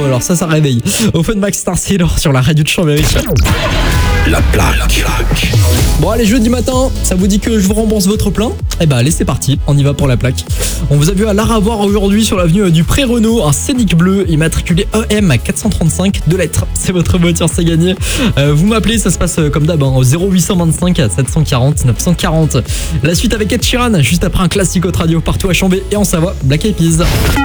info, alors ça réveille. Au fun Max Star Sailor sur la radio de Chambéry. La plaque. Bon allez, jeudi matin, ça vous dit que je vous rembourse votre plein? Eh ben allez, c'est parti, on y va pour la plaque. On vous a vu à l'Aravoir aujourd'hui sur l'avenue du Pré-Renault, un Scénic bleu immatriculé EM 435, 2 lettres. C'est votre voiture, c'est gagné. Vous m'appelez, ça se passe comme d'hab, au 0825 740 940. La suite avec Ed Sheeran, juste après un classique autre radio partout à Chambéry et en Savoie, Black Eyed Peas.